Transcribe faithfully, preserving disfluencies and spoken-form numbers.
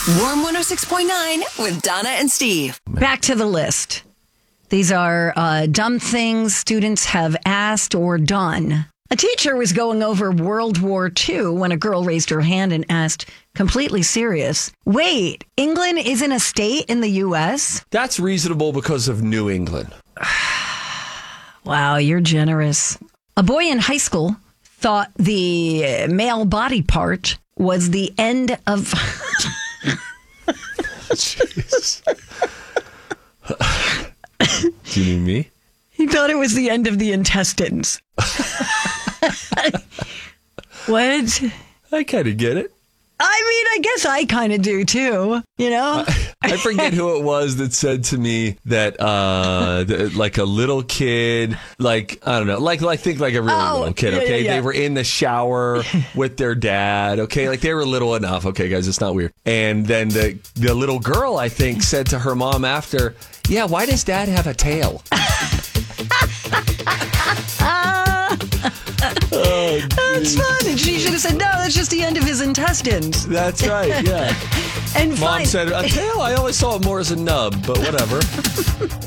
Warm one oh six point nine with Donna and Steve. Back to the list. These are uh, dumb things students have asked or done. A teacher was going over World War Two when a girl raised her hand and asked, completely serious, wait, England isn't a state in the U S? That's reasonable because of New England. Wow, you're generous. A boy in high school thought the male body part was the end of... Jeez. Do you mean me? He thought it was the end of the intestines. What? I kind of get it. I mean, I guess I kind of do too, you know? I, I forget who it was that said to me that, uh, that, like a little kid, like, I don't know, like, like think like a really Oh, little kid, yeah, okay? yeah, yeah. They were in the shower with their dad, okay? Like they were little enough, okay, guys, it's not weird. And then the, the little girl, I think, said to her mom after, yeah, why does dad have a tail? Oh, That's fun. And she should have said, no, that's just the end of his intestines. That's right, yeah. And Mom fine. said, a tail? I always saw it more as a nub, but whatever.